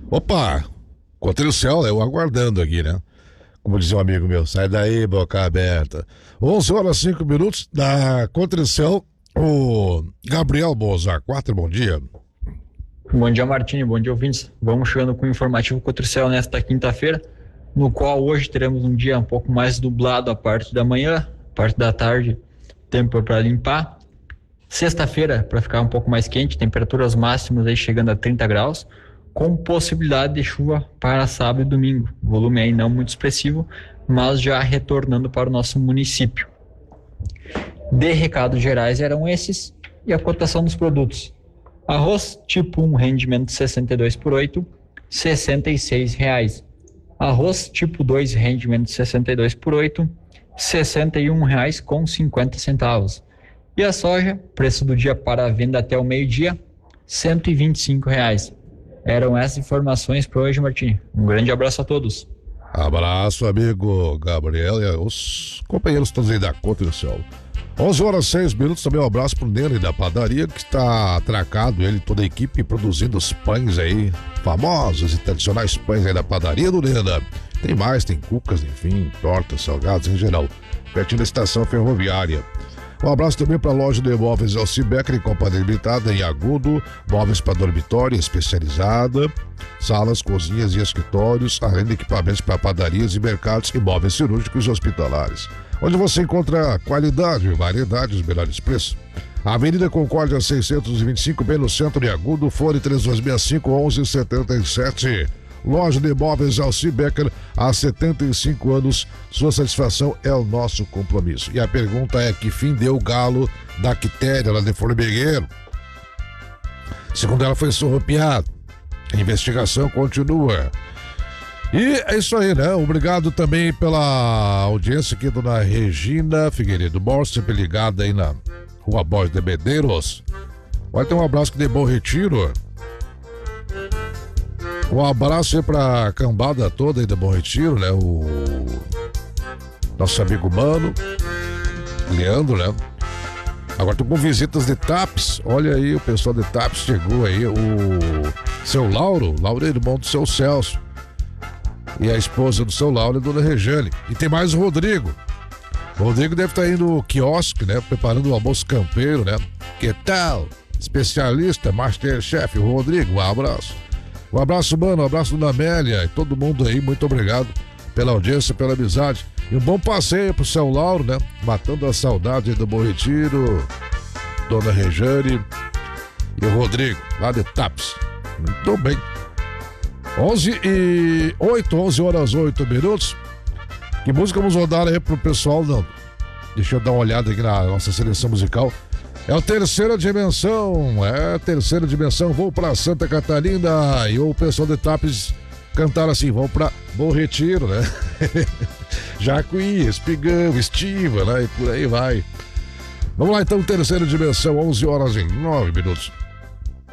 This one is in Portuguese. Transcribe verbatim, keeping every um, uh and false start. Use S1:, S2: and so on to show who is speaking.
S1: Opa, Cotricel, eu aguardando aqui, né? Como dizia um amigo meu, sai daí, boca aberta. onze horas e cinco minutos da Cotricel, o Gabriel Bozar. Quatro, bom dia.
S2: Bom dia, Martinho, bom dia, ouvintes. Vamos chegando com o informativo Cotricel nesta quinta-feira, no qual hoje teremos um dia um pouco mais nublado a parte da manhã, a parte da tarde, tempo para limpar. Sexta-feira, para ficar um pouco mais quente, temperaturas máximas aí chegando a trinta graus, com possibilidade de chuva para sábado e domingo. Volume aí não muito expressivo, mas já retornando para o nosso município. De recados gerais eram esses e a cotação dos produtos. Arroz tipo um, rendimento sessenta e dois por oito, sessenta e seis reais. Arroz tipo dois, rendimento sessenta e dois por oito, sessenta e um reais com cinquenta centavos. E a soja, preço do dia para a venda até o meio-dia, cento e vinte e cinco reais. Eram essas informações para hoje, Martim. Um grande abraço a todos.
S1: Abraço, amigo Gabriel e os companheiros todos aí da Cotricel. onze horas e seis minutos, também um abraço pro Nene da padaria, que está atracado, ele e toda a equipe, produzindo os pães aí, famosos e tradicionais pães aí da padaria do Nena. Tem mais, tem cucas, enfim, tortas, salgados em geral, pertinho da estação ferroviária. Um abraço também para a loja de imóveis Elci Becker e Companhia Limitada em Agudo, móveis para dormitório especializada, salas, cozinhas e escritórios, além de equipamentos para padarias e mercados e móveis cirúrgicos e hospitalares, onde você encontra qualidade e variedade dos melhores preços. Avenida Concórdia seiscentos e vinte e cinco, bem no centro de Agudo, fone três dois seis cinco, onze setenta e sete. Loja de imóveis Elci Becker, há setenta e cinco anos, sua satisfação é o nosso compromisso. E a pergunta é: que fim deu o galo da Quitéria lá de Formigueiro? Segundo ela, foi surrupiado. A investigação continua. E é isso aí, né? Obrigado também pela audiência aqui, dona Regina Figueiredo Borges, sempre ligada aí na Rua Borges de Medeiros. Vai ter um abraço que de Bom Retiro. Um abraço aí pra cambada toda aí de Bom Retiro, né? O nosso amigo Mano, Leandro, né? Agora tô com visitas de Tapes. Olha aí, o pessoal de Tapes chegou aí. O seu Lauro, Lauro é irmão do seu Celso. E a esposa do seu Lauro é a dona Rejane. E tem mais o Rodrigo. O Rodrigo deve estar indo no quiosque, né? Preparando o almoço campeiro, né? Que tal? Especialista, Masterchef, o Rodrigo. Um abraço. Um abraço, mano, um abraço, dona Amélia e todo mundo aí, muito obrigado pela audiência, pela amizade. E um bom passeio pro seu Lauro, né? Matando a saudade do Bom Retiro, dona Rejane e o Rodrigo, lá de Tapes. Muito bem. onze e oito, onze horas oito minutos. Que música vamos rodar aí pro pessoal? Não. Deixa eu dar uma olhada aqui na nossa seleção musical. É o Terceira Dimensão, é a Terceira Dimensão, vou pra Santa Catarina. E o pessoal de Tapes cantaram assim, vão pra Bom Retiro, né? Jacuí, Espigão, Estiva, né? E por aí vai. Vamos lá então, Terceira Dimensão, onze horas e nove minutos.